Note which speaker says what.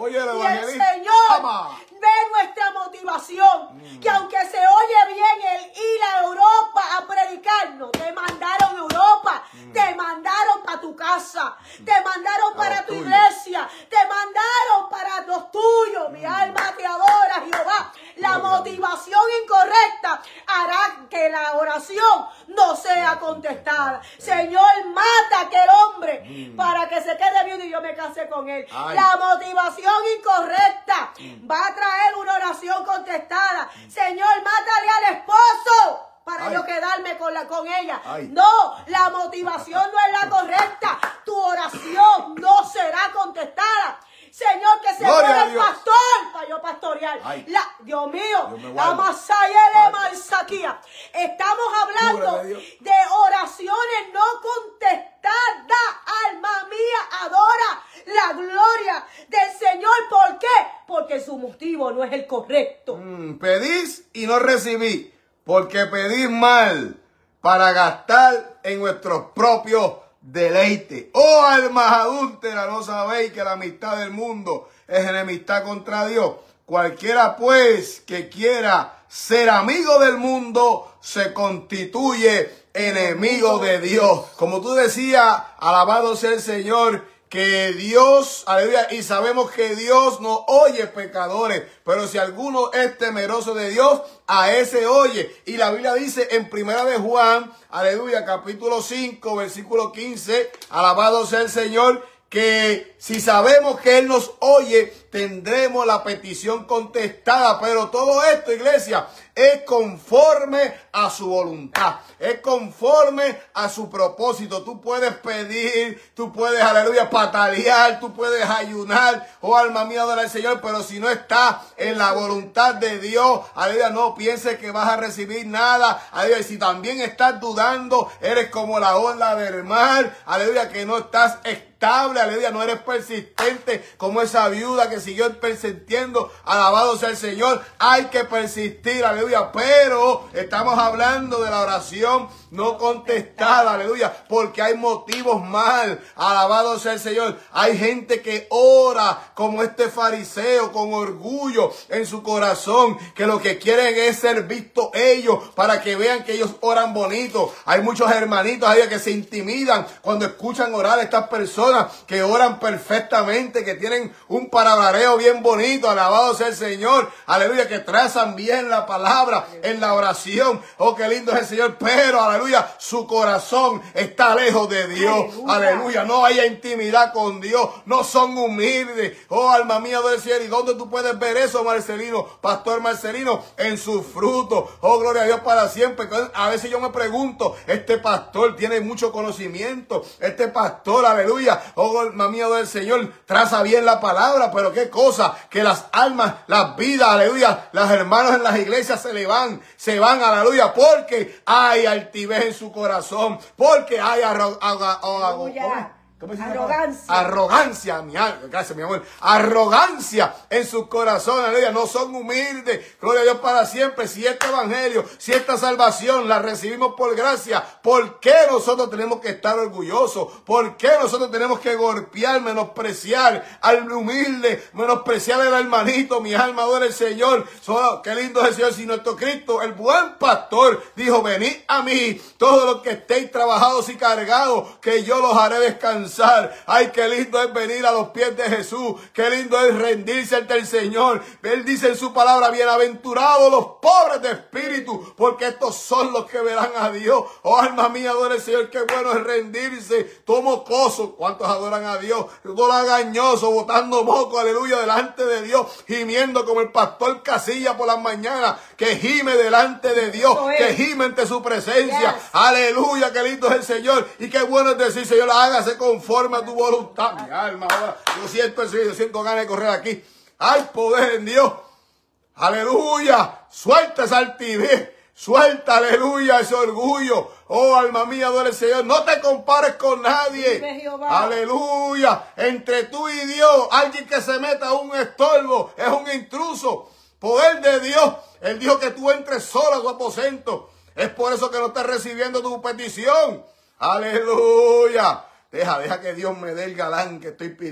Speaker 1: Oye, el
Speaker 2: Y el
Speaker 1: evangelista.
Speaker 2: Señor ve nuestra motivación. Que aunque se oye bien el ir a Europa a predicar, no te mandaron a Europa. Te mandaron para tu casa. Te mandaron para tu iglesia. Te mandaron para los tuyos. Mi alma te adora, Jehová. La motivación incorrecta hará que la oración no sea contestada. Señor, mata a aquel hombre para que se quede viudo y yo me casé con él.
Speaker 1: Ay.
Speaker 2: La motivación incorrecta va a traer una oración contestada. Señor, mátale al esposo para yo quedarme con ella.
Speaker 1: Ay.
Speaker 2: No, la motivación no es la correcta. Tu oración no será contestada. Señor, que se
Speaker 1: Gloria
Speaker 2: muera
Speaker 1: a
Speaker 2: el
Speaker 1: Dios.
Speaker 2: pastor para yo pastorear.
Speaker 1: Ay.
Speaker 2: Dios mío,
Speaker 1: Dios me
Speaker 2: la
Speaker 1: guarde.
Speaker 2: Masayele Malsaquía. Estamos hablando
Speaker 1: Cúbrame, Dios.
Speaker 2: de oraciones no contestadas. Alma mía, adora la gloria del Señor. ¿Por qué? Porque su motivo no es el correcto.
Speaker 1: Pedís y no recibí, porque pedís mal para gastar en nuestros propios deleites. Oh, almas adúlteras, ¿no sabéis que la amistad del mundo es enemistad contra Dios? Cualquiera pues que quiera ser amigo del mundo se constituye enemigo de Dios. Como tú decías, alabado sea el Señor, que Dios, aleluya, y sabemos que Dios no oye pecadores, pero si alguno es temeroso de Dios, a ese oye. Y la Biblia dice en Primera de Juan, aleluya, capítulo 5, versículo 15, alabado sea el Señor, que si sabemos que Él nos oye, tendremos la petición contestada. Pero todo esto, iglesia, es conforme a su voluntad, es conforme a su propósito. Tú puedes pedir, tú puedes, aleluya, patalear, tú puedes ayunar, oh alma mía, adora al Señor, pero si no está en la voluntad de Dios, aleluya, no pienses que vas a recibir nada, aleluya. Y si también estás dudando, eres como la ola del mar, aleluya, que no estás estable, aleluya, no eres persistente como esa viuda que siguió persistiendo. Alabado sea el Señor. Hay que persistir, aleluya, pero estamos hablando de la oración no contestada, aleluya, porque hay motivos mal. Alabado sea el Señor. Hay gente que ora como este fariseo, con orgullo en su corazón, que lo que quieren es ser vistos ellos, para que vean que ellos oran bonito. Hay muchos hermanitos ahí que se intimidan cuando escuchan orar a estas personas que oran perfectamente, que tienen un palabrerío bien bonito, alabado sea el Señor, aleluya, que trazan bien la palabra en la oración. Oh, qué lindo es el Señor, pero aleluya, su corazón está lejos de Dios, aleluya, no haya intimidad con Dios, no son humildes. Oh, alma mía del cielo, ¿y dónde tú puedes ver eso, Marcelino, pastor Marcelino? En sus frutos. Oh, gloria a Dios para siempre. A veces yo me pregunto, este pastor tiene mucho conocimiento, este pastor, aleluya, oh, alma mía del Señor, traza bien la palabra, pero qué cosa, que las almas, las vidas, aleluya, los hermanos en las iglesias se van, aleluya, porque hay altivez en su corazón, porque hay arrogancia, mi alma, gracias, mi amor. Arrogancia en su corazón, aleluya. No son humildes. Gloria a Dios para siempre. Si este evangelio, si esta salvación la recibimos por gracia, ¿por qué nosotros tenemos que estar orgullosos? ¿Por qué nosotros tenemos que golpear, menospreciar al humilde, menospreciar al hermanito? Mi alma adora al Señor. Qué lindo es el Señor. Si nuestro Cristo, el buen pastor, dijo: venid a mí, todos los que estéis trabajados y cargados, que yo los haré descansar. Ay, qué lindo es venir a los pies de Jesús. Qué lindo es rendirse ante el Señor. Él dice en su palabra: bienaventurados los pobres de espíritu, porque estos son los que verán a Dios. Oh, alma mía, adora al Señor. Qué bueno es rendirse. Todo mocoso. ¿Cuántos adoran a Dios? Todo lagañoso, botando moco, aleluya, delante de Dios, gimiendo como el pastor Casilla por las mañanas, que gime delante de Dios, que gime ante su presencia. Aleluya, qué lindo es el Señor. Y qué bueno es decir: Señor, hágase conforme a tu voluntad. Mi alma, ahora yo siento ganas de correr aquí. Hay poder en Dios. Aleluya. Suelta esa altivez. Suelta, aleluya, ese orgullo. Oh, alma mía, adora al Señor. No te compares con nadie. Aleluya. Entre tú y Dios, alguien que se meta a un estorbo es un intruso. Poder de Dios. Él dijo que tú entres solo a tu aposento. Es por eso que no estás recibiendo tu petición. Aleluya. Deja que Dios me dé el galán que estoy pidiendo.